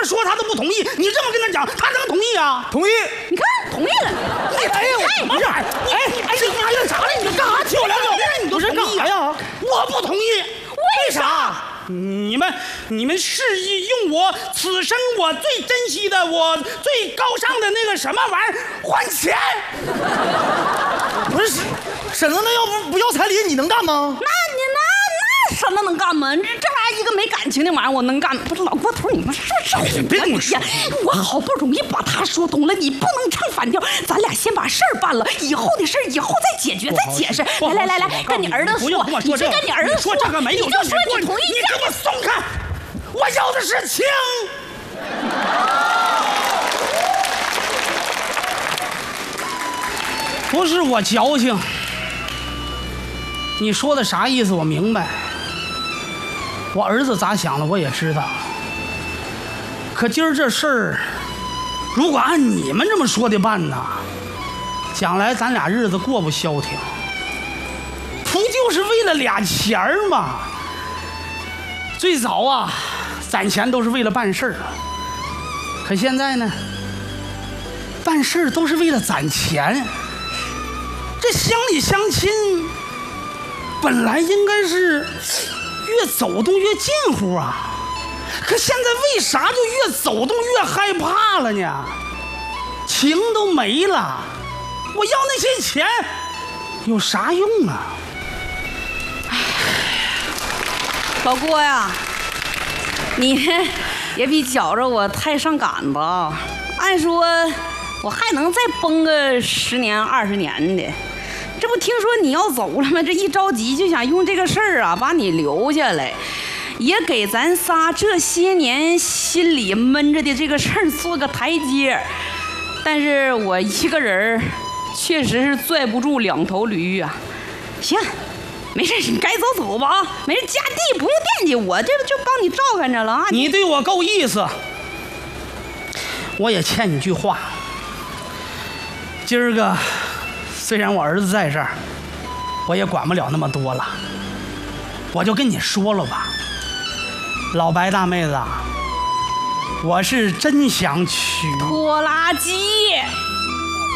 么说他都不同意，你这么跟他讲，他怎么同意啊？ 同意。 你看，同意了。 哎呀，不是，这妈呀，啥了？你干啥去？我两口子，你都是干啥呀？我不同意，为啥？你们是用我此生我最珍惜的、我最高尚的那个什么玩意儿换钱？ 不是，婶子，那要不要彩礼，你能干吗？ 那什么能干吗？这玩意儿一个没感情的玩意儿，我能干？不是老郭头，你们说别跟我说， 我好不容易把他说通了，你不能唱反调。咱俩先把事儿办了，以后的事儿以后再解决，再解释。来，跟你儿子说，你去跟你儿子说这个没有， 你就说你同意。 你给我松开，我要的是情。不是我矫情，你说的啥意思？我明白。我儿子咋想的我也知道，可今儿这事儿，如果按你们这么说的办呢，将来咱俩日子过不消停，不就是为了俩钱儿吗？最早啊，攒钱都是为了办事儿，可现在呢，办事儿都是为了攒钱。这乡里乡亲本来应该是越走动越近乎啊，可现在为啥就越走动越害怕了呢？情都没了，我要那些钱有啥用啊？ 老郭呀，你也别觉着我太上赶子啊。按说我还能再绷个10年20年的，这不听说你要走了吗？这一着急就想用这个事儿啊把你留下来，也给咱仨这些年心里闷着的这个事儿做个台阶。但是我一个人确实是拽不住2头驴啊。行，没事，你该走走吧啊，没事，家地不用惦记，我这就帮你照看着了啊。 你对我够意思，我也欠你句话。今儿个虽然我儿子在这儿，我也管不了那么多了，我就跟你说了吧，老白大妹子，我是真想娶拖拉机。